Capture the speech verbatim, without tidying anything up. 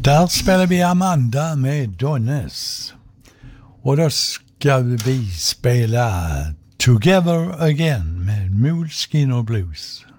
Där spelar vi Amanda med Donnes. Och då ska vi spela Together Again med Moleskine Blues.